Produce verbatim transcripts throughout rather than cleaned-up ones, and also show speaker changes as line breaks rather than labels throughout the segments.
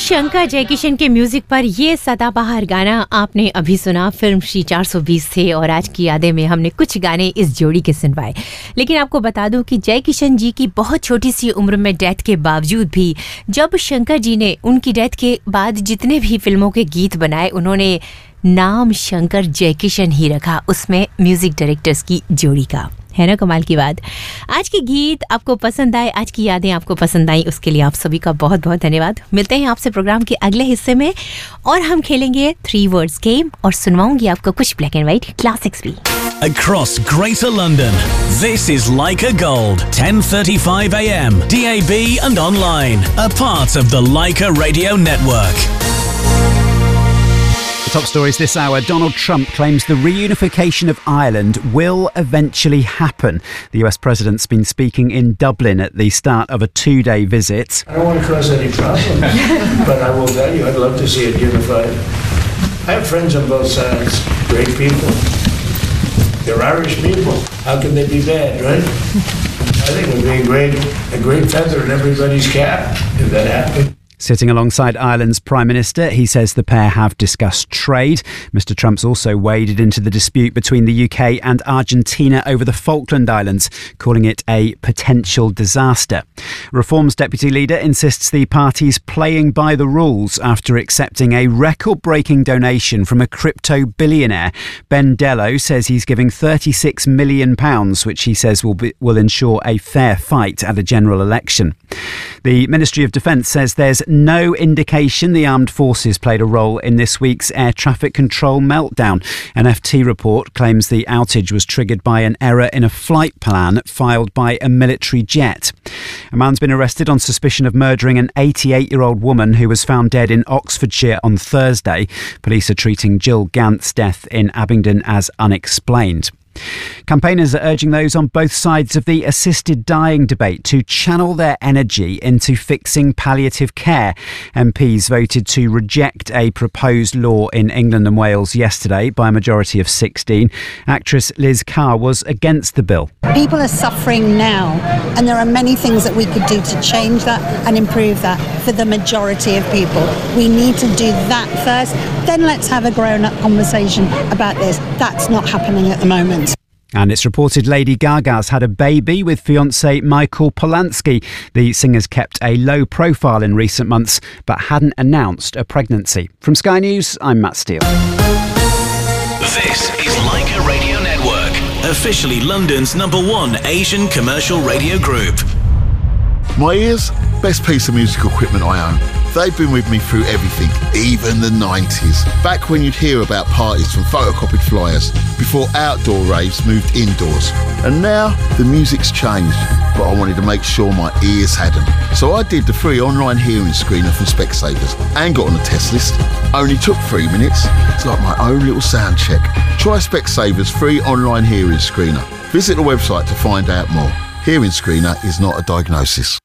शंकर जयकिशन के म्यूजिक पर ये सदाबहार गाना आपने अभी सुना। फिल्म श्री चार सौ बीस थे और आज की यादें में हमने कुछ गाने इस जोड़ी के सुनवाए। लेकिन आपको बता दूं कि जयकिशन जी की बहुत छोटी सी उम्र में डेथ के बावजूद भी जब शंकर जी ने उनकी डेथ के बाद जितने भी फिल्मों के गीत बनाए, उन्होंने नाम शंकर जयकिशन ही रखा, उसमें म्यूजिक डायरेक्टर्स की जोड़ी का। है ना कमाल की बात। आज के गीत आपको पसंद आए, आज की यादें आपको पसंद आई, उसके लिए आप सभी का बहुत बहुत धन्यवाद। मिलते हैं आपसे प्रोग्राम के अगले हिस्से में और हम खेलेंगे थ्री वर्ड्स गेम और सुनवाऊंगी आपको कुछ ब्लैक एंड व्हाइट क्लासिक्स भी।
Across Greater London, this is Leica Gold, ten thirty-five a m, D A B and online, a part of the Leica Radio Network.
Top stories this hour. Donald Trump claims the reunification of Ireland will eventually happen. The U S president's been speaking in Dublin at the start of a two-day visit.
I don't want to cause any problems, but I will tell you, I'd love to see it unified. I have friends on both sides, great people. They're Irish people. How can they be bad, right? I think it would be a great, a great feather in everybody's cap if that happened.
Sitting alongside Ireland's Prime Minister, he says the pair have discussed trade. Mister Trump's also waded into the dispute between the U K and Argentina over the Falkland Islands, calling it a potential disaster. Reform's deputy leader insists the party's playing by the rules after accepting a record-breaking donation from a crypto billionaire. Ben Dello says he's giving thirty-six million pounds, which he says will be, will ensure a fair fight at a general election. The Ministry of Defence says there's no indication the armed forces played a role in this week's air traffic control meltdown. An F T report claims the outage was triggered by an error in a flight plan filed by a military jet. A man's been arrested on suspicion of murdering an eighty-eight-year-old woman who was found dead in Oxfordshire on Thursday. Police are treating Jill Gant's death in Abingdon as unexplained. Campaigners are urging those on both sides of the assisted dying debate to channel their energy into fixing palliative care. M Ps voted to reject a proposed law in England and Wales yesterday by a majority of sixteen. Actress Liz Carr was against the bill.
People are suffering now, and there are many things that we could do to change that and improve that for the majority of people. We need to do that first, then let's have a grown-up conversation about this. That's not happening at the moment.
And it's reported Lady Gaga's had a baby with fiancé Michael Polanski. The singer's kept a low profile in recent months, but hadn't announced a pregnancy. From Sky News, I'm Matt Steele.
This is Leica Radio Network, officially London's number one Asian commercial radio group.
My ears, best piece of musical equipment I own. They've been with me through everything, even the nineties. Back when you'd hear about parties from photocopied flyers, before outdoor raves moved indoors. And now, the music's changed, but I wanted to make sure my ears had them. So I did the free online hearing screener from Specsavers and got on the test list. Only took three minutes. It's like my own little sound check. Try Specsavers free online hearing screener. Visit the website to find out more. Hearing screener is not a diagnosis.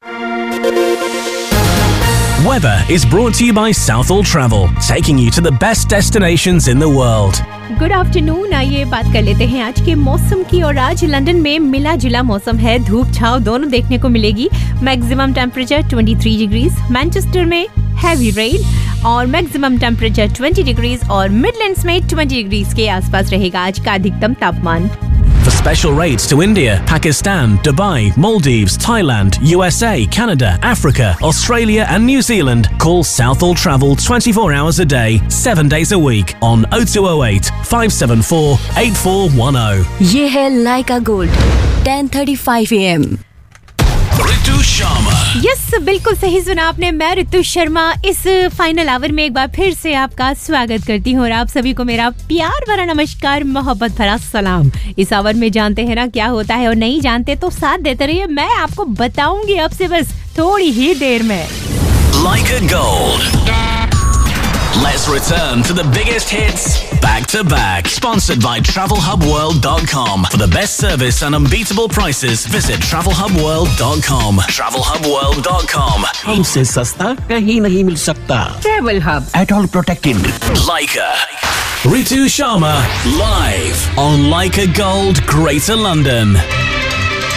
Weather is brought to you by Southall Travel, taking you to the best destinations in the world.
Good afternoon. आइए बात कर लेते हैं आज के मौसम की। और आज लंदन में मिला जुला मौसम है, धूप छाव दोनों देखने को मिलेगी। मैक्सिमम टेम्परेचर तेईस डिग्रीज, मैनचेस्टर में हैवी रेन और मैक्सिमम टेम्परेचर बीस डिग्रीज और मिडलैंड्स में बीस डिग्रीज के आसपास रहेगा आज का अधिकतम तापमान।
For special rates to India, Pakistan, Dubai, Maldives, Thailand, U S A, Canada, Africa, Australia and New Zealand, call Southall Travel twenty-four hours a day, seven days a week on oh two oh eight, five seven four, eight four one oh.
ये है Leica Gold, ten thirty-five a m.
Ritu Sharma.
Yes yes, बिल्कुल सही सुना आपने। मैं ऋतु शर्मा इस final our में एक बार फिर से आपका स्वागत करती हूँ और आप सभी को मेरा प्यार भरा नमस्कार, मोहब्बत भरा सलाम। इस आवर में जानते हैं ना क्या होता है, और नहीं जानते तो साथ देते रहिए, मैं आपको बताऊंगी अब से बस थोड़ी ही देर में।
Leica Gold. Let's return to the biggest hits back to back. Sponsored by travel hub world dot com. For the best service and unbeatable prices, visit travel hub world dot com. travel hub world dot com.
हमसे सस्ता कहीं नहीं मिल सकता। Travel Hub. At all protected.
Leica. Ritu Sharma live on Leica Gold, Greater London.